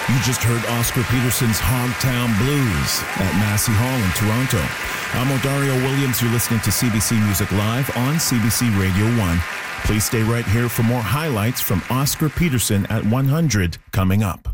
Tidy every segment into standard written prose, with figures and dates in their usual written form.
You just heard Oscar Peterson's Hogtown Blues at Massey Hall in Toronto. I'm Odario Williams. You're listening to CBC Music Live on CBC Radio 1. Please stay right here for more highlights from Oscar Peterson at 100 coming up.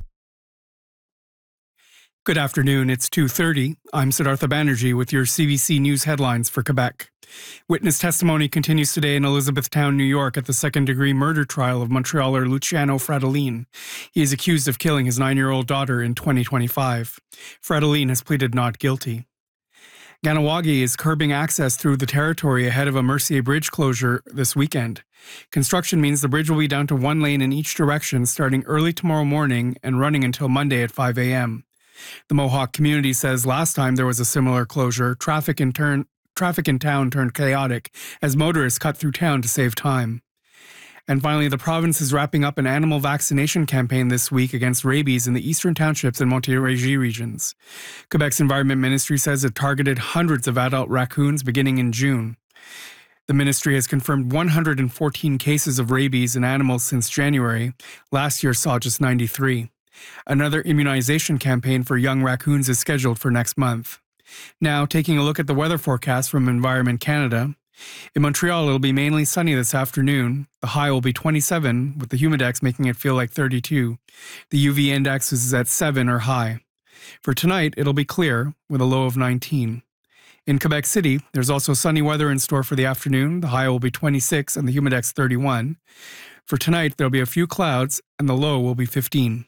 Good afternoon. It's 2:30. I'm Siddhartha Banerjee with your CBC News headlines for Quebec. Witness testimony continues today in Elizabethtown, New York at the second-degree murder trial of Montrealer Luciano Fratellin. He is accused of killing his 9-year-old daughter in 2025. Fratellin has pleaded not guilty. Kahnawake is curbing access through the territory ahead of a Mercier Bridge closure this weekend. Construction means the bridge will be down to one lane in each direction starting early tomorrow morning and running until Monday at 5 a.m. The Mohawk community says last time there was a similar closure, traffic in town turned chaotic as motorists cut through town to save time. And finally, the province is wrapping up an animal vaccination campaign this week against rabies in the eastern townships and Montérégie regions. Quebec's Environment Ministry says it targeted hundreds of adult raccoons beginning in June. The ministry has confirmed 114 cases of rabies in animals since January. Last year saw just 93. Another immunization campaign for young raccoons is scheduled for next month. Now, taking a look at the weather forecast from Environment Canada. In Montreal, it'll be mainly sunny this afternoon. The high will be 27, with the humidex making it feel like 32. The UV index is at 7 or high. For tonight, it'll be clear, with a low of 19. In Quebec City, there's also sunny weather in store for the afternoon. The high will be 26 and the humidex 31. For tonight, there'll be a few clouds, and the low will be 15.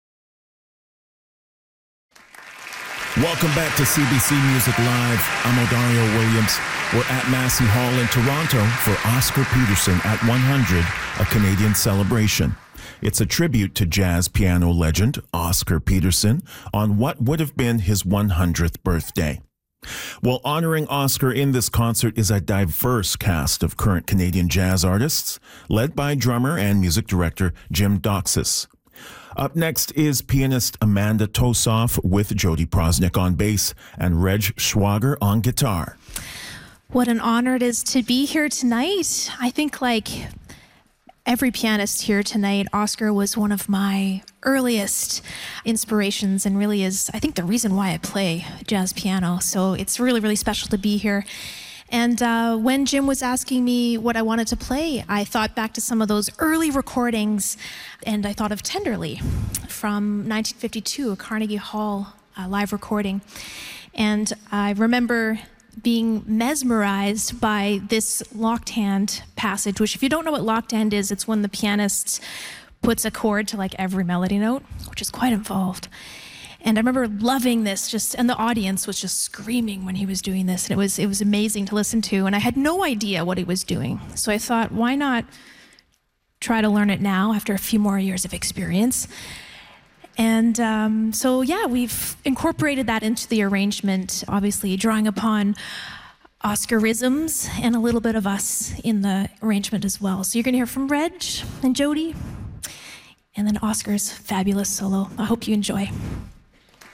Welcome back to CBC Music Live. I'm Odario Williams. We're at Massey Hall in Toronto for Oscar Peterson at 100, a Canadian celebration. It's a tribute to jazz piano legend Oscar Peterson on what would have been his 100th birthday. Well, honoring Oscar in this concert is a diverse cast of current Canadian jazz artists, led by drummer and music director Jim Doxas. Up next is pianist Amanda Tosoff with Jody Prosnick on bass and Reg Schwager on guitar. What an honor it is to be here tonight. I think like every pianist here tonight, Oscar was one of my earliest inspirations and really is, I think, the reason why I play jazz piano. So it's really, really special to be here. And when Jim was asking me what I wanted to play, I thought back to some of those early recordings, and I thought of Tenderly from 1952, a Carnegie Hall live recording. And I remember being mesmerized by this locked hand passage, which if you don't know what locked hand is, it's when the pianist puts a chord to like every melody note, which is quite involved. And I remember loving this, and the audience was just screaming when he was doing this. And it was amazing to listen to. And I had no idea what he was doing. So I thought, why not try to learn it now after a few more years of experience? And so we've incorporated that into the arrangement, obviously drawing upon Oscarisms and a little bit of us in the arrangement as well. So you're going to hear from Reg and Jody, and then Oscar's fabulous solo. I hope you enjoy.